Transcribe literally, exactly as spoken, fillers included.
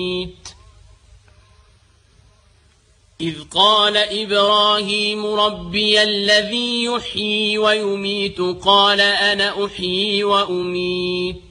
إذ قال إبراهيم ربي الذي يحيي ويميت قال أنا أحيي وأميت